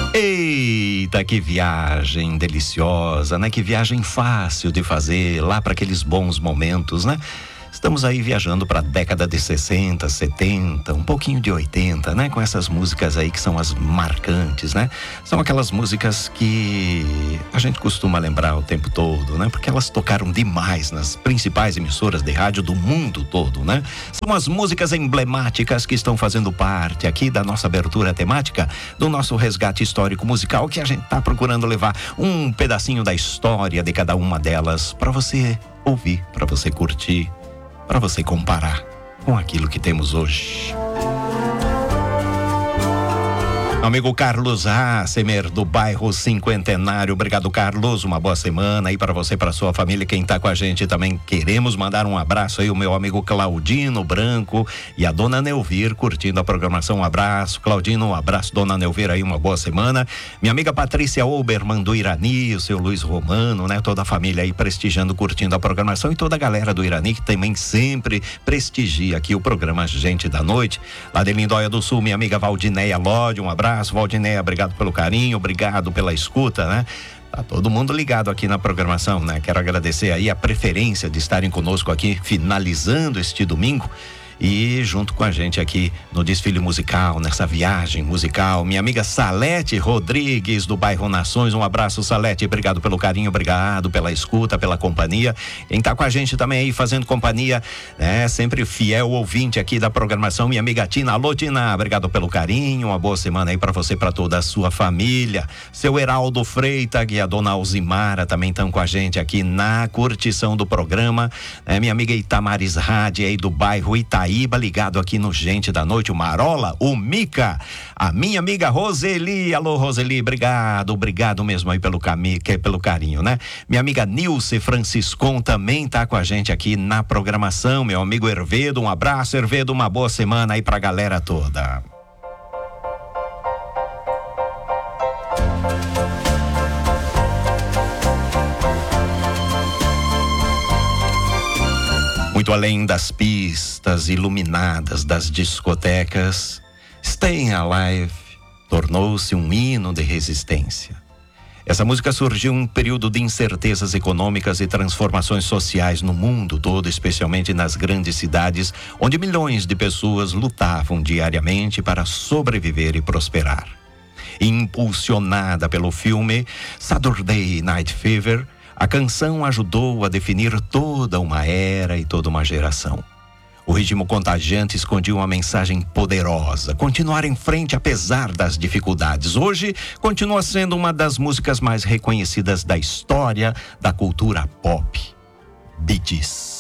Eita, que viagem deliciosa, né? Que viagem fácil de fazer lá para aqueles bons momentos, né? Estamos aí viajando para a década de 60, 70, um pouquinho de 80, né? Com essas músicas aí que são as marcantes, né? São aquelas músicas que a gente costuma lembrar o tempo todo, né? Porque elas tocaram demais nas principais emissoras de rádio do mundo todo, né? São as músicas emblemáticas que estão fazendo parte aqui da nossa abertura temática, do nosso resgate histórico musical, que a gente está procurando levar um pedacinho da história de cada uma delas para você ouvir, para você curtir, para você comparar com aquilo que temos hoje. Amigo Carlos Hassemer, do bairro Cinquentenário. Obrigado, Carlos. Uma boa semana aí para você, para sua família. Quem tá com a gente também, queremos mandar um abraço aí, o meu amigo Claudino Branco e a dona Neuvir curtindo a programação. Um abraço, Claudino. Um abraço, dona Neuvir aí, uma boa semana. Minha amiga Patrícia Oberman, do Irani, o seu Luiz Romano, né? Toda a família aí prestigiando, curtindo a programação, e toda a galera do Irani que também sempre prestigia aqui o programa Gente da Noite. Lá de Lindóia do Sul, minha amiga Valdineia Lodi, um abraço. Valdineia, obrigado pelo carinho, obrigado pela escuta, né? Tá todo mundo ligado aqui na programação, né? Quero agradecer aí a preferência de estarem conosco aqui, finalizando este domingo. E junto com a gente aqui no desfile musical, nessa viagem musical, minha amiga Salete Rodrigues, do bairro Nações. Um abraço, Salete, obrigado pelo carinho, obrigado pela escuta, pela companhia. Quem tá com a gente também aí fazendo companhia, né? Sempre fiel ouvinte aqui da programação, minha amiga Tina. Alô, Tina, obrigado pelo carinho, uma boa semana aí pra você, pra toda a sua família. Seu Heraldo Freita e a dona Alzimara também estão com a gente aqui na curtição do programa. Minha amiga Itamares Rade aí do bairro Itaí, ligado aqui no Gente da Noite, o Marola, o Mica, a minha amiga Roseli. Alô, Roseli, obrigado mesmo aí pelo carinho, né? Minha amiga Nilce Franciscon também tá com a gente aqui na programação, meu amigo Hervedo, um abraço, Hervedo, uma boa semana aí pra galera toda. Muito além das pistas iluminadas das discotecas, Staying Alive tornou-se um hino de resistência. Essa música surgiu em um período de incertezas econômicas e transformações sociais no mundo todo, especialmente nas grandes cidades, onde milhões de pessoas lutavam diariamente para sobreviver e prosperar. Impulsionada pelo filme Saturday Night Fever, a canção ajudou a definir toda uma era e toda uma geração. O ritmo contagiante escondia uma mensagem poderosa: continuar em frente apesar das dificuldades. Hoje, continua sendo uma das músicas mais reconhecidas da história da cultura pop. Bee Gees.